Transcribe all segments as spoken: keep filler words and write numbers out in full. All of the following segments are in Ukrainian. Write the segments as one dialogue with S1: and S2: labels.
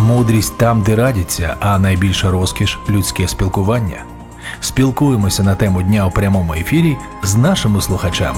S1: Мудрість там, де радяться, а найбільша розкіш – людське спілкування. Спілкуємося на тему дня у прямому ефірі з нашими слухачами.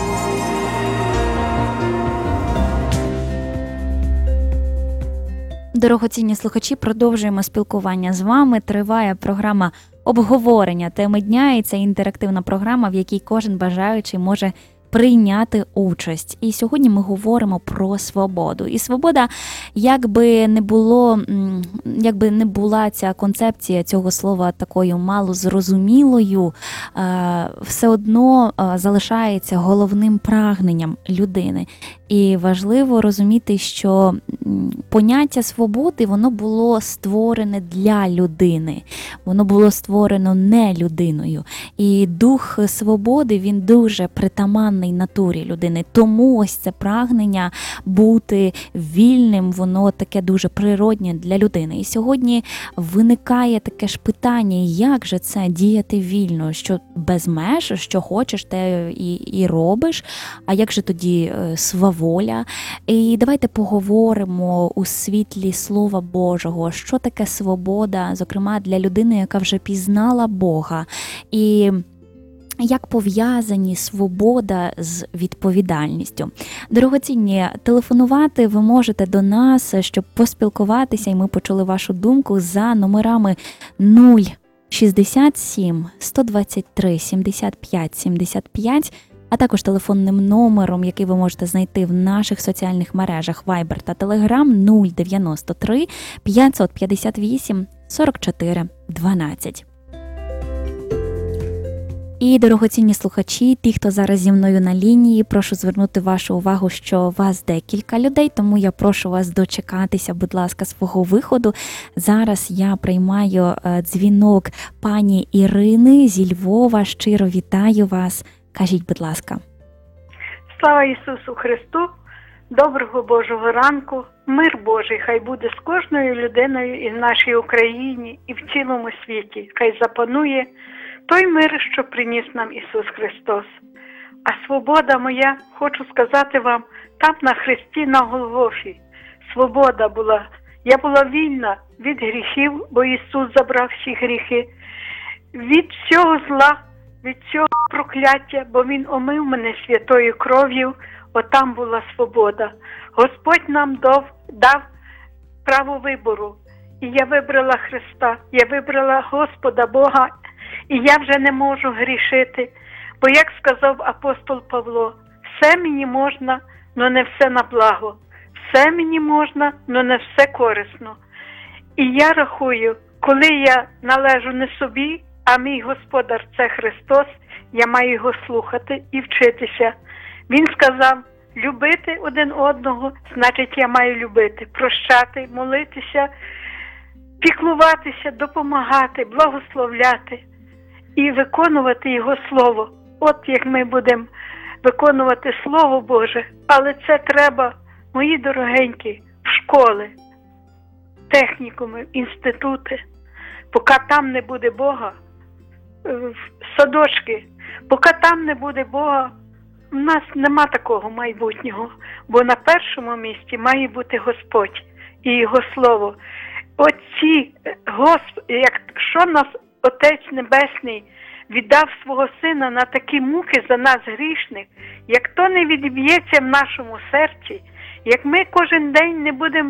S2: Дорогоцінні слухачі, продовжуємо спілкування з вами. Триває програма обговорення теми дня, і це інтерактивна програма, в якій кожен бажаючий може прийняти участь. І сьогодні ми говоримо про свободу. І свобода, якби не було, якби не була ця концепція цього слова такою малозрозумілою, все одно залишається головним прагненням людини. І важливо розуміти, що поняття свободи, воно було створене для людини. Воно було створено не людиною. І дух свободи, він дуже притаманний натурі людини. Тому ось це прагнення бути вільним, воно таке дуже природнє для людини. І сьогодні виникає таке ж питання, як же це діяти вільно, що без меж, що хочеш, те і, і робиш, а як же тоді свобода? Воля. І давайте поговоримо у світлі Слова Божого, що таке свобода, зокрема для людини, яка вже пізнала Бога. І як пов'язані свобода з відповідальністю. Дорогоцінні, телефонувати ви можете до нас, щоб поспілкуватися, і ми почули вашу думку за номерами нуль шістдесят сім сто двадцять три сімдесят п'ять сімдесят п'ять, а також телефонним номером, який ви можете знайти в наших соціальних мережах Viber та Telegram нуль дев'яносто три п'ятсот п'ятдесят вісім сорок чотири дванадцять. І, дорогоцінні слухачі, ті, хто зараз зі мною на лінії, прошу звернути вашу увагу, що вас декілька людей, тому я прошу вас дочекатися, будь ласка, свого виходу. Зараз я приймаю дзвінок пані Ірини зі Львова. Щиро вітаю вас. Кажіть, будь ласка.
S3: Слава Ісусу Христу! Доброго Божого ранку! Мир Божий хай буде з кожною людиною і в нашій Україні, і в цілому світі. Хай запанує той мир, що приніс нам Ісус Христос. А свобода моя, хочу сказати вам, там на хресті на Голгофі. Свобода була. Я була вільна від гріхів, бо Ісус забрав всі гріхи. Від всього зла, від цього прокляття, бо Він омив мене святою кров'ю, отам була свобода. Господь нам дав, дав право вибору. І я вибрала Христа, я вибрала Господа Бога, і я вже не можу грішити. Бо, як сказав апостол Павло, все мені можна, но не все на благо. Все мені можна, но не все корисно. І я рахую, коли я належу не собі, а мій Господар – це Христос, я маю Його слухати і вчитися. Він сказав, любити один одного, значить я маю любити, прощати, молитися, піклуватися, допомагати, благословляти і виконувати Його Слово. От як ми будемо виконувати Слово Боже, але це треба, мої дорогенькі, в школи, технікуми, інститути. Поки там не буде Бога, в садочки, поки там не буде Бога, в нас нема такого майбутнього, бо на першому місці має бути Господь і Його Слово. Оці, Госп... якщо нас Отець Небесний віддав свого Сина на такі муки за нас грішних, як то не відб'ється в нашому серці, як ми кожен день не будемо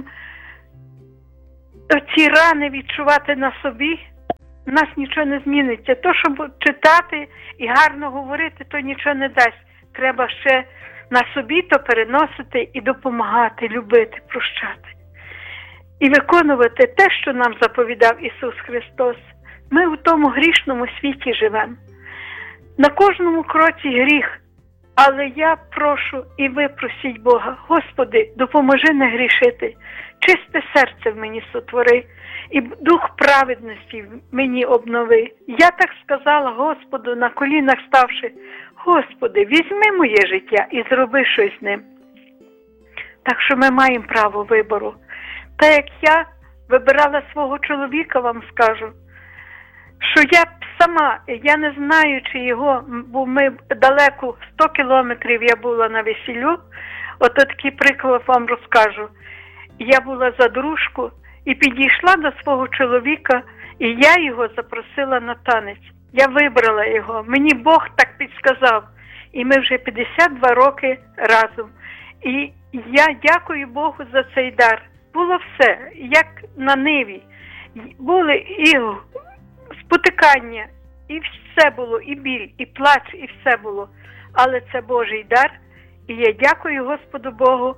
S3: ці рани відчувати на собі, в нас нічого не зміниться. То, щоб читати і гарно говорити, то нічого не дасть. Треба ще на собі то переносити і допомагати, любити, прощати. І виконувати те, що нам заповідав Ісус Христос. Ми у тому грішному світі живемо. На кожному кроці гріх. Але я прошу і ви просіть Бога, Господи, допоможи не грішити. Чисте серце в мені сотвори. І дух праведності в мені обнови. Я так сказала Господу, на колінах ставши, Господи, візьми моє життя і зроби щось з ним. Так що ми маємо право вибору. Та як я вибирала свого чоловіка, вам скажу, що я сама, я не знаю, чи його, бо ми далеко, сто кілометрів я була на весіллю, от такий приклад вам розкажу. Я була за дружку, і підійшла до свого чоловіка, і я його запросила на танець. Я вибрала його, мені Бог так підсказав. І ми вже п'ятдесят два роки разом. І я дякую Богу за цей дар. Було все, як на ниві. Були і спотикання, і все було, і біль, і плач, і все було. Але це Божий дар. І я дякую Господу Богу,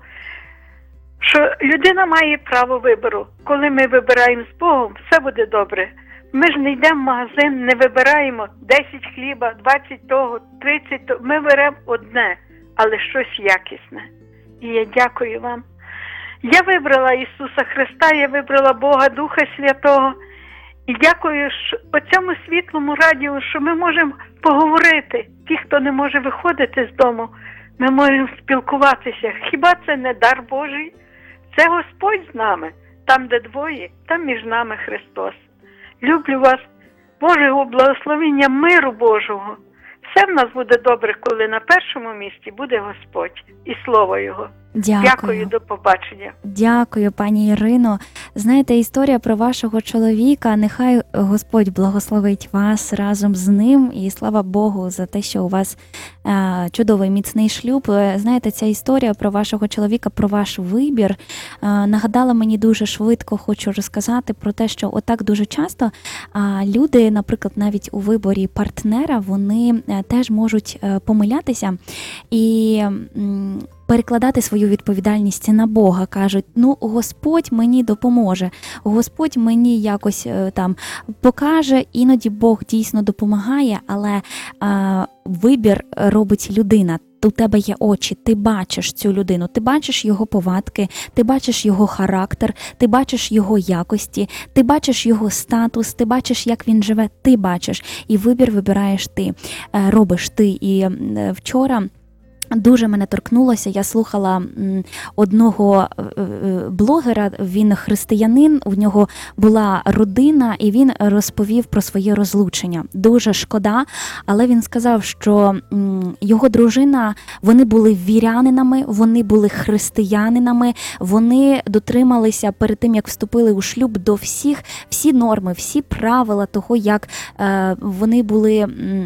S3: що людина має право вибору. Коли ми вибираємо з Богом, все буде добре. Ми ж не йдемо в магазин, не вибираємо десять хліба, двадцять того, тридцять того. Ми беремо одне, але щось якісне. І я дякую вам. Я вибрала Ісуса Христа, я вибрала Бога, Духа Святого. І дякую що, по цьому світлому радіо, що ми можемо поговорити. Ті, хто не може виходити з дому, ми можемо спілкуватися. Хіба це не дар Божий? Це Господь з нами. Там, де двоє, там між нами Христос. Люблю вас, Божого благословення, миру Божого. Все в нас буде добре, коли на першому місці буде Господь і Слово Його.
S2: Дякую.
S3: Дякую, до побачення.
S2: Дякую, пані Ірино. Знаєте, історія про вашого чоловіка, нехай Господь благословить вас разом з ним, і слава Богу за те, що у вас е, чудовий міцний шлюб. Знаєте, ця історія про вашого чоловіка, про ваш вибір, е, нагадала мені дуже швидко, хочу розказати про те, що отак дуже часто е, люди, наприклад, навіть у виборі партнера, вони е, теж можуть е, помилятися і м, перекладати свою відповідальність на Бога. Кажуть, ну, Господь мені допоможе, Господь мені якось е, там покаже, іноді Бог дійсно допомагає, але е, вибір робить людина. У тебе є очі, ти бачиш цю людину, ти бачиш його повадки, ти бачиш його характер, ти бачиш його якості, ти бачиш його статус, ти бачиш, як він живе, ти бачиш. І вибір вибираєш ти, е, робиш ти. І е, вчора дуже мене торкнулося, я слухала одного блогера, він християнин, у нього була родина, і він розповів про своє розлучення. Дуже шкода, але він сказав, що його дружина, вони були вірянинами, вони були християнинами, вони дотрималися перед тим, як вступили у шлюб, до всіх, всі норми, всі правила того, як вони були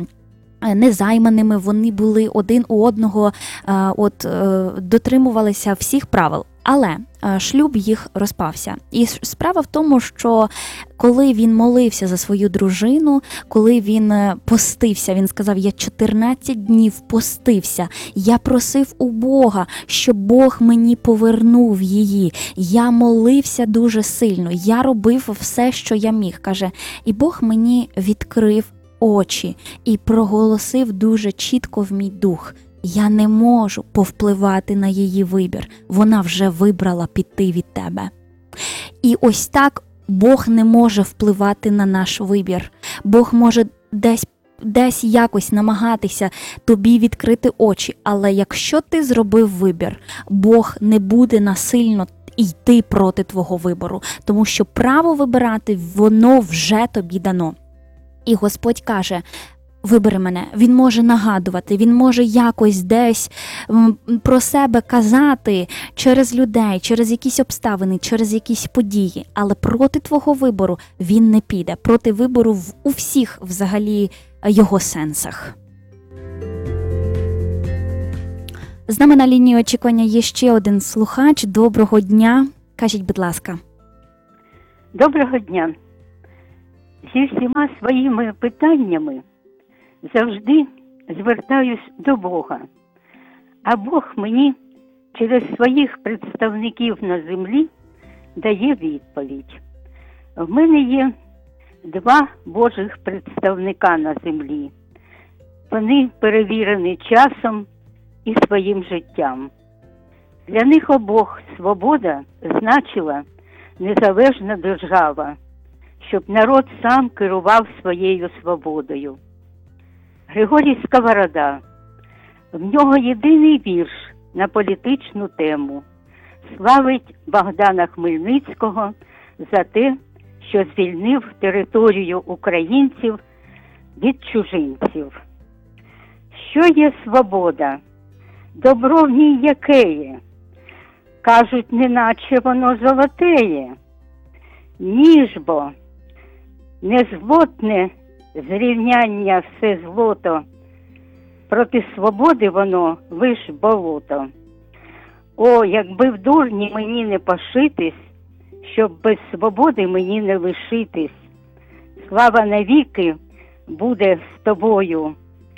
S2: незайманими, вони були один у одного, от дотримувалися всіх правил. Але шлюб їх розпався. І справа в тому, що коли він молився за свою дружину, коли він постився, він сказав, я чотирнадцять днів постився, я просив у Бога, щоб Бог мені повернув її. Я молився дуже сильно, я робив все, що я міг, каже, і Бог мені відкрив очі і проголосив дуже чітко в мій дух. Я не можу повпливати на її вибір. Вона вже вибрала піти від тебе. І ось так Бог не може впливати на наш вибір. Бог може десь, десь якось намагатися тобі відкрити очі. Але якщо ти зробив вибір, Бог не буде насильно йти проти твого вибору. Тому що право вибирати, воно вже тобі дано. І Господь каже, вибери мене. Він може нагадувати, він може якось десь про себе казати через людей, через якісь обставини, через якісь події. Але проти твого вибору він не піде. Проти вибору в, у всіх взагалі його сенсах. З нами на лінії очікування є ще один слухач. Доброго дня. Кажіть, будь ласка.
S4: Доброго дня. Зі всіма своїми питаннями завжди звертаюсь до Бога. А Бог мені через своїх представників на землі дає відповідь. В мене є два Божих представника на землі. Вони перевірені часом і своїм життям. Для них обох свобода значила незалежна держава, щоб народ сам керував своєю свободою. Григорій Сковорода. В нього єдиний вірш на політичну тему. Славить Богдана Хмельницького за те, що звільнив територію українців від чужинців. Що є свобода? Добро в ній якеє? Кажуть, неначе воно золотеє. ніж бо незлотне зрівняння все злото, проти свободи воно лиш болото. О, якби в дурні мені не пошитись, щоб без свободи мені не лишитись. Слава навіки буде з тобою.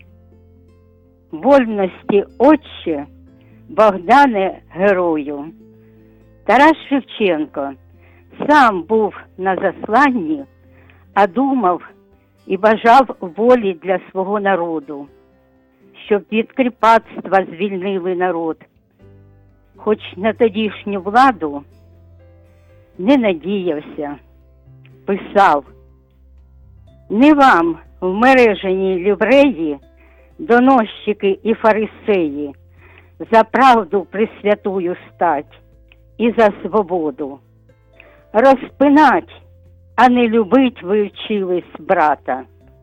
S4: Вольності, Отче, Богдане герою. Тарас Шевченко сам був на засланні, а думав і бажав волі для свого народу, щоб від кріпацтва звільнили народ. Хоч на тодішню владу не надіявся, писав: не вам в мереженій лівреї, доносчики і фарисеї, за правду присвятую стать і за свободу. Розпинать, а не любить ви вчились брата.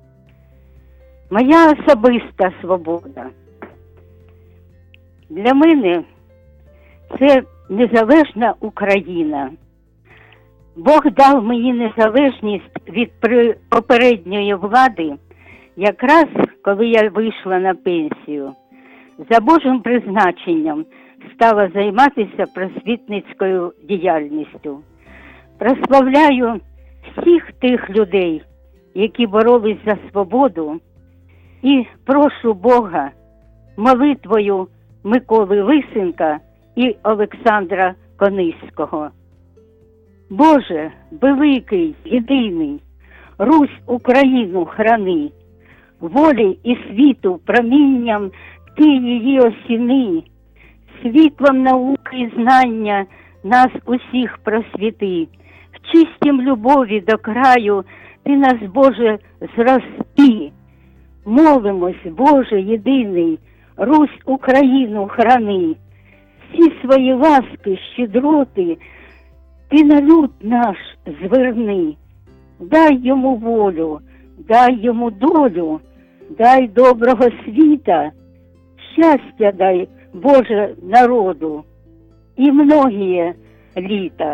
S4: Моя особиста свобода. Для мене це незалежна Україна. Бог дав мені незалежність від попередньої влади, якраз коли я вийшла на пенсію. За Божим призначенням стала займатися просвітницькою діяльністю. Прославляю всіх тих людей, які боролись за свободу, і прошу Бога молитвою Миколи Лисенка і Олександра Кониського. Боже, великий, єдиний, Русь Україну храни, волі і світу промінням ти її осіни, світлом науки і знання нас усіх просвіти, в чистім любові до краю ти нас, Боже, зрости. Молимось, Боже єдиний, Русь Україну храни, всі свої ласки, щедроти ти на люд наш зверни. Дай йому волю, дай йому долю, дай доброго світа, щастя дай, Боже, народу, і многие літа.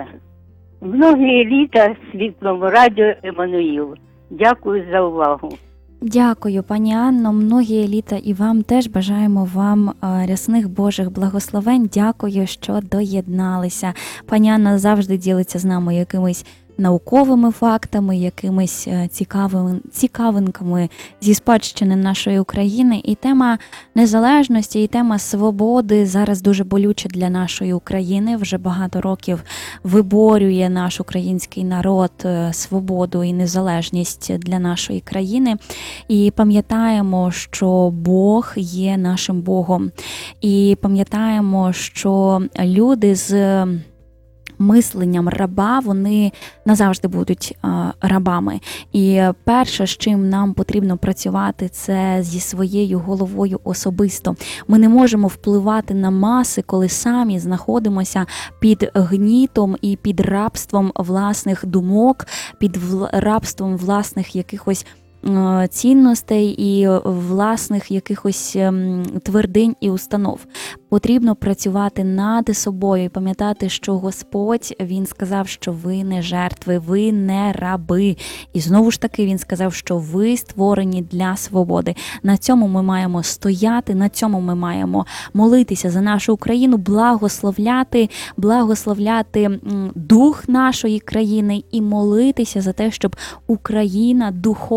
S4: Многие літа світлому радіо Еммануїл. Дякую за увагу.
S2: Дякую, пані Анно. Многі літа і вам теж бажаємо вам рясних Божих благословень. Дякую, що доєдналися. Пані Анна завжди ділиться з нами якимись науковими фактами, якимись цікавими, цікавинками зі спадщини нашої України. І тема незалежності, і тема свободи зараз дуже болюча для нашої України. Вже багато років виборює наш український народ свободу і незалежність для нашої країни. І пам'ятаємо, що Бог є нашим Богом. І пам'ятаємо, що люди з мисленням раба, вони назавжди будуть а, рабами. І перше, з чим нам потрібно працювати, це зі своєю головою особисто. Ми не можемо впливати на маси, коли самі знаходимося під гнітом і під рабством власних думок, під вл- рабством власних якихось цінностей і власних якихось твердинь і установ. Потрібно працювати над собою і пам'ятати, що Господь, Він сказав, що ви не жертви, ви не раби. І знову ж таки Він сказав, що ви створені для свободи. На цьому ми маємо стояти, на цьому ми маємо молитися за нашу Україну, благословляти, благословляти дух нашої країни і молитися за те, щоб Україна духовно